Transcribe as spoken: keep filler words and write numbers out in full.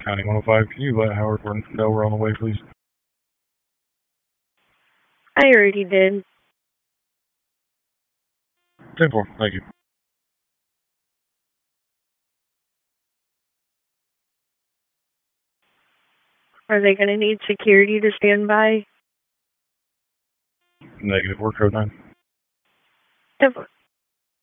County one oh five. Can you let Howard know we're on the way, please? I already did. ten four, thank you. Are they going to need security to stand by? Negative, we're code nine. ten four.